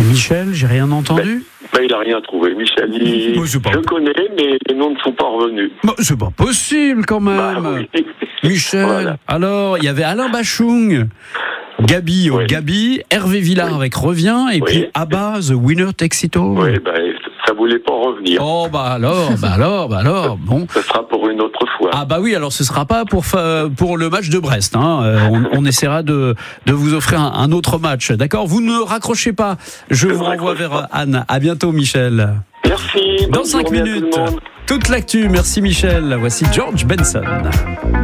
Michel, j'ai rien entendu. Il n'a rien trouvé. Michel, je connais, mais les noms ne sont pas revenus. C'est pas possible quand même. Oui. Michel, Voilà. Alors, il y avait Alain Bachung, Gabi au Gabi, Hervé Villard avec Revient, et puis Abba, The Winner Takes It All. Oui, ça voulait pas revenir. Oh, alors, bon. Ce sera pour une autre fois. Ah oui, alors ce sera pas pour le match de Brest. On essaiera de vous offrir un autre match. D'accord ? Vous ne raccrochez pas. Je vous renvoie vers Anne. À bientôt, Michel. Merci. Dans 5 minutes, toute l'actu. Merci, Michel. Voici George Benson.